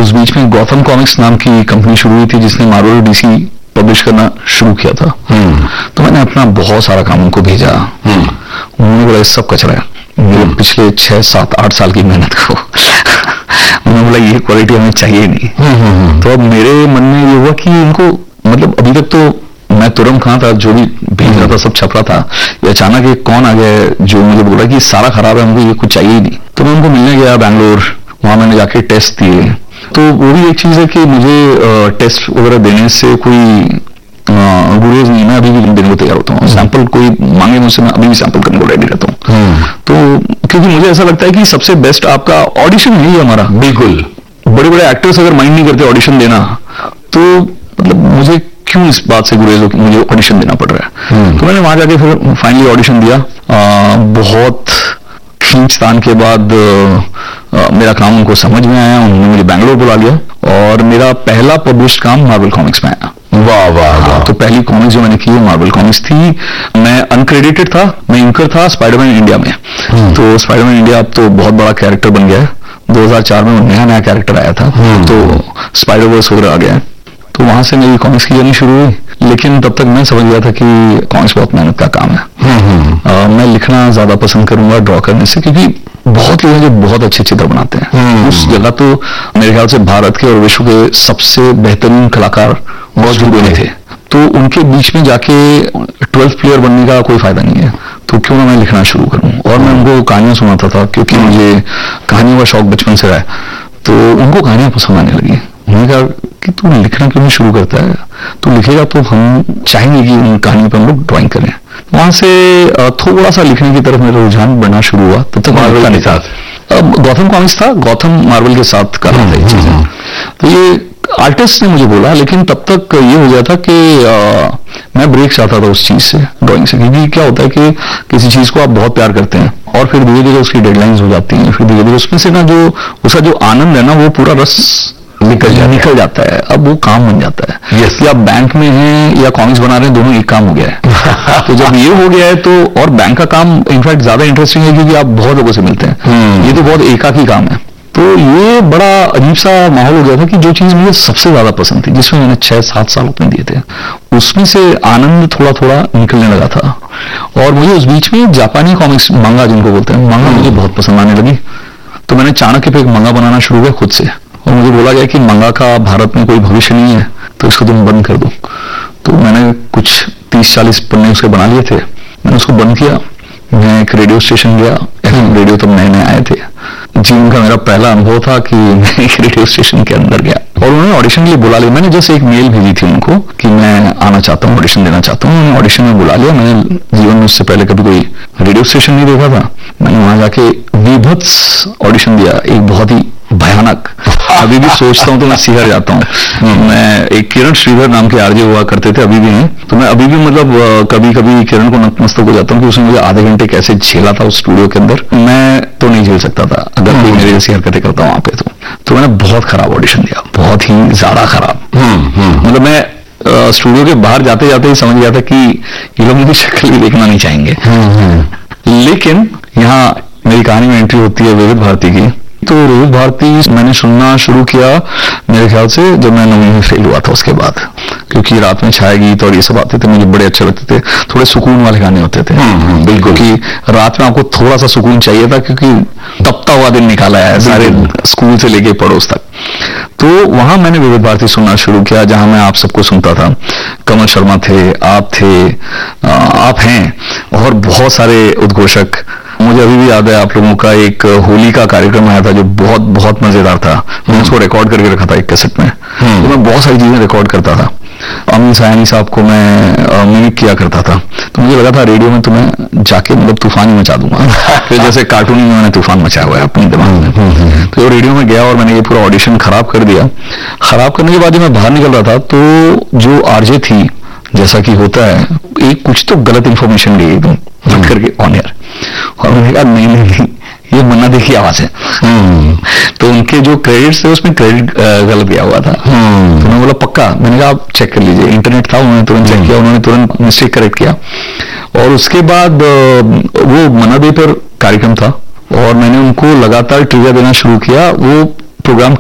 उस बीच में गौतम कॉमिक्स नाम की कंपनी शुरू हुई थी जिसने मार्वल डीसी पब्लिश करना शुरू किया था। तो मैंने अपना बहुत सारा काम उनको भेजा। उन्होंने बोला सब कचरा है, मेरे पिछले 6, 7, 8 साल की मेहनत को उन्होंने बोला ये क्वालिटी हमें चाहिए नहीं। तो अब मेरे मन में ये हुआ कि इनको मतलब अभी तक तो मैं तुरंत कहाँ था, जो भी भेज रहा था सब छप रहा था, ये अचानक एक कौन आ गया जो मुझे बोला कि सारा खराब है, हमको ये कुछ चाहिए ही नहीं। तो मैं उनको मिलने गया बैंगलोर, वहां मैंने जाके टेस्ट दिए। तो वो भी एक चीज है कि मुझे टेस्ट वगैरह देने से कोई गुरेज नहीं, मैं अभी भी देने को तैयार होता हूँ। सैंपल कोई मांगे मुझसे, मैं अभी भी सैंपल करने को रेडी रहता हूँ। तो क्योंकि मुझे ऐसा लगता है कि सबसे बेस्ट आपका ऑडिशन नहीं है हमारा। बिल्कुल, बड़े बड़े एक्टर्स अगर माइंड नहीं करते ऑडिशन देना, तो मतलब मुझे क्यों इस बात से गुरेज हो कि मुझे ऑडिशन देना पड़ रहा है। तो मैंने वहां जाके फिर फाइनली ऑडिशन दिया। बहुत खींचतान के बाद मेरा काम उनको समझ में आया, उन्होंने मुझे बैंगलोर बुला लिया और मेरा पहला पब्लिश काम मार्वल कॉमिक्स में आया। वाह वाह वाह। तो पहली कॉमिक्स जो मैंने की वो मार्वल कॉमिक्स थी। मैं अनक्रेडिटेड था, मैं इंकर था स्पाइडरमैन इंडिया में। तो स्पाइडरमैन इंडिया अब तो बहुत बड़ा कैरेक्टर बन गया है। 2004 में नया नया कैरेक्टर आया था, तो स्पाइडर वर्स वगैरह आ गया। तो वहां से मेरी कॉमिक्स की जर्नी शुरू हुई। लेकिन तब तक मैं समझ गया था कि कॉमिक्स बहुत मेहनत का काम है। मैं लिखना ज्यादा पसंद करूंगा ड्रॉ करने से, क्योंकि बहुत लोग हैं जो बहुत अच्छे चित्र बनाते हैं। उस जगह तो मेरे ख्याल से भारत के और विश्व के सबसे बेहतरीन कलाकार मौजूद बने थे। तो उनके बीच में जाके 12th प्लेयर बनने का कोई फायदा नहीं है। तो क्यों ना मैं लिखना शुरू करूं। और मैं उनको कहानियां सुनाता था, क्योंकि मुझे कहानियों का शौक बचपन से रहा है। तो उनको कहानियां पसंद आने लगी। उन्होंने कहा कि तू लिखना क्यों नहीं शुरू करता है, तू लिखेगा तो हम चाहेंगे कि उन कहानियों पर हम लोग ड्राइंग करें। वहां से थोड़ा सा लिखने की तरफ मेरा रुझान बढ़ना शुरू हुआ। तब तक मार्वल का नहीं था, गौतम कॉमिक्स था, गौतम मार्वल के साथ कर रहा था ये चीजें। तो ये आर्टिस्ट ने मुझे बोला, लेकिन तब तक ये हो गया था कि मैं ब्रेक चाहता था उस चीज से, ड्राइंग से। क्योंकि क्या होता है कि किसी चीज को आप बहुत प्यार करते हैं और फिर धीरे धीरे उसकी डेडलाइंस हो जाती हैं, फिर धीरे धीरे उसमें से ना जो उसका जो आनंद है ना, वो पूरा रस निकल जाता है। अब वो काम बन जाता है। yes. कि आप बैंक में हैं या कॉमिक्स बना रहे हैं, दोनों एक काम हो गया है। तो जब ये हो गया है तो, और बैंक का काम इनफैक्ट ज्यादा इंटरेस्टिंग है क्योंकि आप बहुत लोगों से मिलते हैं। ये तो बहुत एकाकी काम है। तो ये बड़ा अजीब सा माहौल हो गया था कि जो चीज मुझे सबसे ज्यादा पसंद थी, जिसमें मैंने 6-7 साल अपने दिए थे, उसमें से आनंद थोड़ा थोड़ा निकलने लगा था। और मुझे उस बीच में जापानी कॉमिक्स, मंगा जिनको बोलते हैं, मंगा मुझे बहुत पसंद आने लगी। तो मैंने चाणक्य पे एक मंगा बनाना शुरू किया खुद से। और मुझे बोला गया कि मंगा का भारत में कोई भविष्य नहीं है, तो इसको तुम बंद कर दो। तो मैंने कुछ 30-40 पन्ने उसके बना लिए थे, मैंने उसको बंद किया। मैं एक रेडियो स्टेशन गया, FM रेडियो तब नए नए आए थे। जीवन का मेरा पहला अनुभव था कि मैं एक रेडियो स्टेशन के अंदर गया और उन्होंने ऑडिशन के लिए बुला लिया। मैंने जैसे एक मेल भेजी थी उनको कि मैं आना चाहता हूँ, ऑडिशन देना चाहता हूँ। उन्होंने ऑडिशन में बुला लिया। मैंने जीवन में उससे पहले कभी कोई रेडियो स्टेशन नहीं देखा था। मैंने वहां जाके विभत्स ऑडिशन दिया, एक बहुत ही भयानक। अभी भी सोचता हूँ तो मैं सिहर जाता हूँ। मैं एक किरण श्रीधर नाम के आरजे हुआ करते थे, अभी भी हैं। तो मैं अभी भी मतलब कभी कभी किरण को नतमस्तक हो जाता हूँ कि उसने मुझे आधे घंटे कैसे झेला था उस स्टूडियो के अंदर। मैं तो नहीं झेल सकता था अगर कोई मेरे जैसी हरकतें करता वहां पे। तो मैंने बहुत खराब ऑडिशन दिया, बहुत ही ज्यादा खराब। मतलब मैं स्टूडियो के बाहर जाते जाते ही समझ गया था कि ये लोग मुझे शक्ल भी देखना नहीं चाहेंगे। लेकिन यहाँ मेरी कहानी में एंट्री होती है विविध भारती की। तो विविध भारती मैंने सुनना शुरू किया मेरे ख्याल से जब मैं 9वीं में फेल हुआ था उसके बाद, क्योंकि रात में छाया गीत और ये सब आते थे, मुझे बड़े अच्छे लगते थे। थोड़े सुकून वाले गाने होते थे। बिल्कुल, कि रात में आपको थोड़ा सा सुकून चाहिए था, क्योंकि तपता हुआ दिन निकाला है सारे स्कूल से लेके पड़ोस तक। तो वहां मैंने विविध भारती सुनना शुरू किया, जहां मैं आप सबको सुनता था। कमल शर्मा थे, आप थे, आप हैं, और बहुत सारे उद्घोषक। मुझे अभी भी याद है आप लोगों का एक होली का कार्यक्रम आया था जो बहुत बहुत मजेदार था। मैंने उसको रिकॉर्ड करके रखा था एक कैसेट में। तो मैं बहुत सारी चीजें रिकॉर्ड करता था। अमीन सयानी साहब को मैं मिमिक किया करता था। तो मुझे लगा था रेडियो में तो मैं जाके मतलब तूफान ही मचा दूंगा। फिर जैसे कार्टून में मैंने तूफान मचाया हुआ है अपने दिमाग में। तो रेडियो में गया और मैंने ये पूरा ऑडिशन खराब कर दिया। खराब करने के बाद जब मैं बाहर निकल रहा था तो जो आरजे थी, जैसा कि होता है, एक कुछ तो गलत इंफॉर्मेशन दी एकदम फट करके ऑन एयर। और मैंने कहा नहीं ये मन्ना दी की आवाज है। तो उनके जो क्रेडिट्स थे उसमें क्रेडिट गलत गया हुआ था। तो उन्होंने बोला पक्का? मैंने कहा आप चेक कर लीजिए। इंटरनेट था, उन्होंने तुरंत चेक किया, उन्होंने तुरंत मिस्टेक करेक्ट किया। और उसके बाद वो मन्ना दी पर कार्यक्रम था और मैंने उनको लगातार ट्रिविया देना शुरू किया। वो प्रोग्राम